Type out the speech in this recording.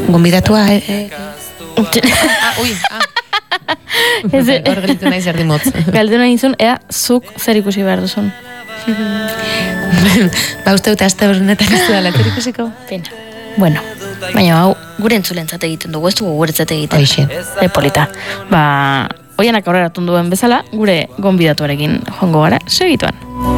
gonbidatua, Hor gelitu nahi zer dimotz. Galdu nahi izun, ea, zuk zer ikusi behar duzun. Ba, uste dute aste horrenetan ez dela zer ikusiko? Pena. Bueno, baina hau, gure entzulentzat egiten dugu, ez dugu guretzat egiten. Hoixe. Polita. Ba, oianak aurrera duen bezala, gure gonbidatuarekin joango gara, segituan.